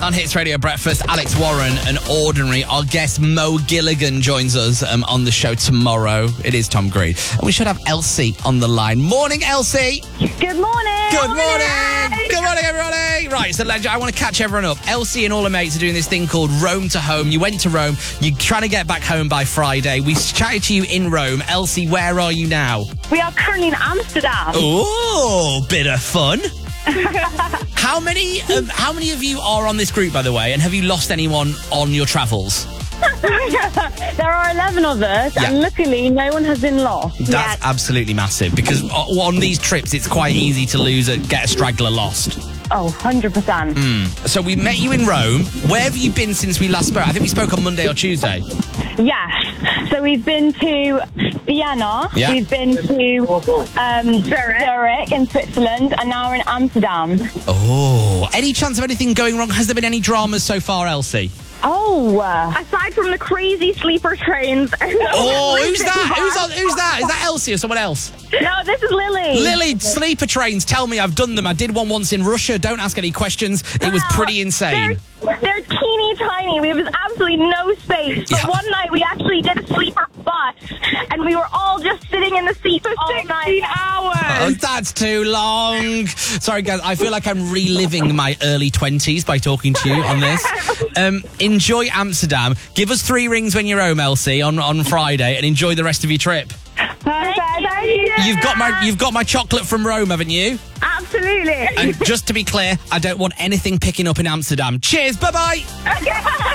On Hits Radio Breakfast, Alex Warren and Ordinary. Our guest Mo Gilligan joins us on the show tomorrow. It is Tom Green. And we should have Elsie on the line. Morning, Elsie. Good morning. Good morning. Good morning, everybody. Right, so I want to catch everyone up. Elsie and all her mates are doing this thing called Rome to Home. You went to Rome. You're trying to get back home by Friday. We chatted to you in Rome. Elsie, where are you now? We are currently in Amsterdam. Ooh, bit of fun. How many of you are on this group, by the way, and have you lost anyone on your travels? There are 11 of us, and luckily no one has been lost. That's absolutely massive, because on these trips it's quite easy to get a straggler lost. Oh, 100%. So we met you in Rome. Where have you been since we last spoke? I think we spoke on Monday or Tuesday. Yes. So we've been to Vienna, we've been to Zurich in Switzerland, and now we're in Amsterdam. Oh. Any chance of anything going wrong? Has there been any dramas so far, Elsie? Oh. Aside from the crazy sleeper trains. Oh, who's that? Who's that? Is that Elsie or someone else? No, this is Lily. Lily, sleeper trains. Tell me, I've done them. I did one once in Russia. Don't ask any questions. It was pretty insane. They're teeny tiny. We have absolutely no space. But one night we actually did a sleeper bus, and we were all just sitting in the seat for 16 hours. Oh, that's too long. Sorry, guys. I feel like I'm reliving my early 20s by talking to you on this. Enjoy Amsterdam. Give us 3 rings when you're home, Elsie, on Friday, and enjoy the rest of your trip. Thank you. You've got my chocolate from Rome, haven't you? Absolutely. And just to be clear, I don't want anything picking up in Amsterdam. Cheers. Bye-bye. Okay.